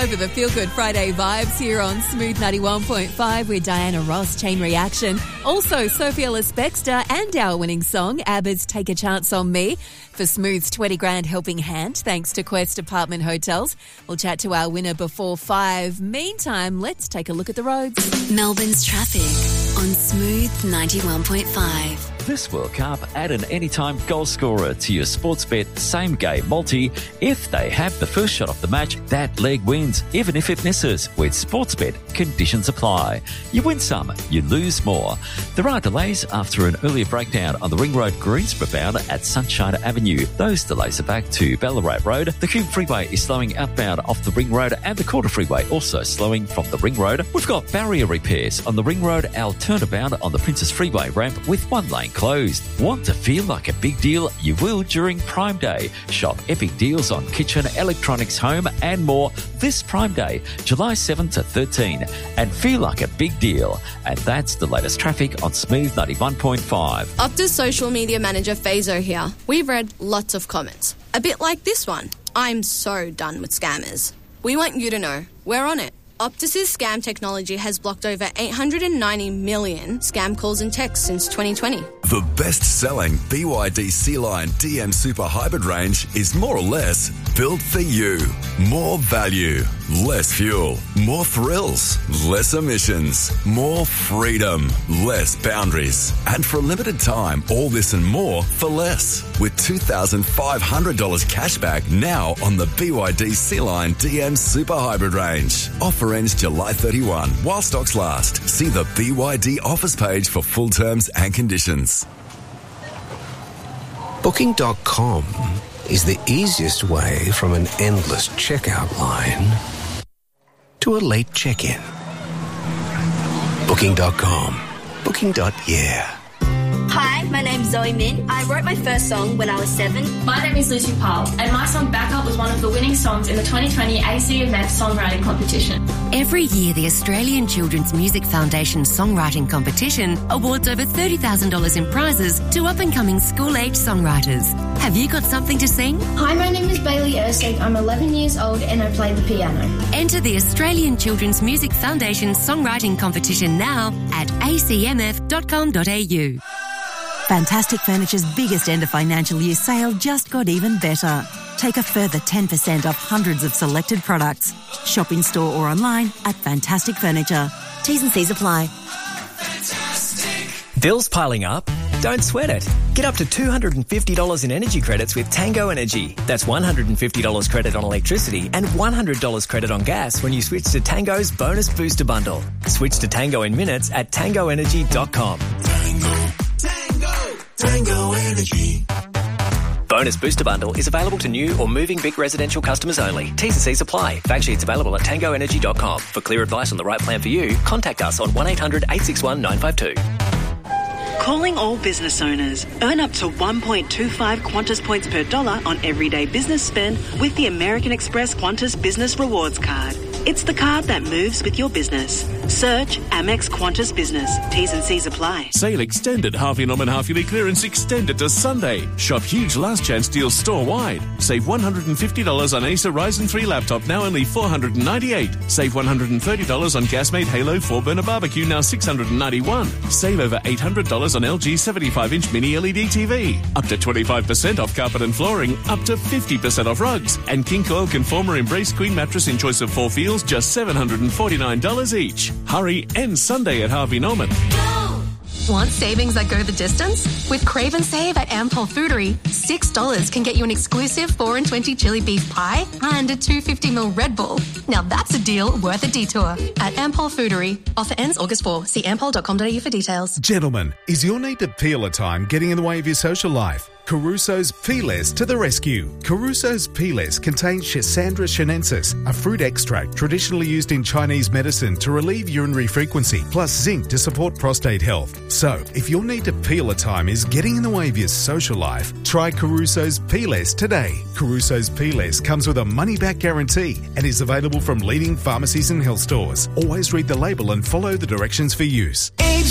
over the Feel Good Friday vibes here on Smooth 91.5 with Diana Ross, Chain Reaction. Also, Sophie Ellis-Bextor and our winning song, ABBA's Take a Chance on Me, for Smooth's 20 grand helping hand, thanks to Quest Apartment Hotels. We'll chat to our winner before 5. Meantime, let's take a look at the roads. Melbourne's traffic on Smooth 91.5. This World Cup, add an anytime goal scorer to your Sportsbet same-game multi. If they have the first shot of the match, that leg wins, even if it misses. With Sportsbet, conditions apply. You win some, you lose more. There are delays after an earlier breakdown on the Ring Road Greensboro bound at Sunshine Avenue. Those delays are back to Ballarat Road. The Coombe Freeway is slowing outbound off the Ring Road, and the Calder Freeway also slowing from the Ring Road. We've got barrier repairs on the Ring Road Altoona bound on the Princess Freeway ramp with one lane closed. Want to feel like a big deal? You will during Prime Day. Shop epic deals on kitchen, electronics, home and more this Prime Day, July 7 to 13. And feel like a big deal. And that's the latest traffic on Smooth 91.5. Optus social media manager Fazo here. We've read lots of comments. A bit like this one. I'm so done with scammers. We want you to know we're on it. Optus's scam technology has blocked over 890 million scam calls and texts since 2020. The best-selling BYD Sea-Line DM Super Hybrid range is more or less built for you. More value, less fuel, more thrills, less emissions, more freedom, less boundaries. And for a limited time, all this and more for less. With $2,500 cash back now on the BYD Sea-Line DM Super Hybrid range. Offer ends July 31 while stocks last. See the BYD offers page for full terms and conditions. Booking.com is the easiest way from an endless checkout line to a late check-in. Booking.com. Booking.yeah. Hi, my name's Zoe Min. I wrote my first song when I was 7. My name is Lucy Powell, and my song Backup was one of the winning songs in the 2020 ACMF Songwriting Competition. Every year, the Australian Children's Music Foundation Songwriting Competition awards over $30,000 in prizes to up-and-coming school-age songwriters. Have you got something to sing? Hi, my name is Bailey Ersig. I'm 11 years old and I play the piano. Enter the Australian Children's Music Foundation Songwriting Competition now at acmf.com.au. Fantastic Furniture's biggest end of financial year sale just got even better. Take a further 10% off hundreds of selected products. Shop in store or online at Fantastic Furniture. T's and C's apply. Bills piling up? Don't sweat it. Get up to $250 in energy credits with Tango Energy. That's $150 credit on electricity and $100 credit on gas when you switch to Tango's Bonus Booster Bundle. Switch to Tango in minutes at tangoenergy.com. Tango Energy. Bonus Booster Bundle is available to new or moving big residential customers only. T's and C's apply. Fact sheets available at tangoenergy.com. For clear advice on the right plan for you, contact us on 1800 861 952. Calling all business owners. Earn up to 1.25 Qantas points per dollar on everyday business spend with the American Express Qantas Business Rewards Card. It's the card that moves with your business. Search Amex Qantas Business. T's and C's apply. Sale extended. Harvey Norman half-yearly clearance extended to Sunday. Shop huge last chance deals store-wide. Save $150 on Acer Ryzen 3 laptop, now only $498. Save $130 on Gasmate Halo 4-burner barbecue, now $691. Save over $800 on LG 75-inch mini LED TV. Up to 25% off carpet and flooring. Up to 50% off rugs. And King Coil Conformer Embrace Queen mattress in choice of 4 feels, just $749 each. Hurry, end Sunday at Harvey Norman. Want savings that go the distance? With Crave and Save at Ampol Foodery, $6 can get you an exclusive 4 and 20 chili beef pie and a 250ml Red Bull. Now that's a deal worth a detour at Ampol Foodery. Offer ends August 4. See ampol.com.au for details. Gentlemen, is your need to peel a time getting in the way of your social life? Caruso's Peelers to the rescue. Caruso's Peelers contains Schisandra chinensis, a fruit extract traditionally used in Chinese medicine to relieve urinary frequency, plus zinc to support prostate health. So, if your need to peel a time is getting in the way of your social life, try Caruso's Peelers today. Caruso's Peelers comes with a money-back guarantee and is available from leading pharmacies and health stores. Always read the label and follow the directions for use. Age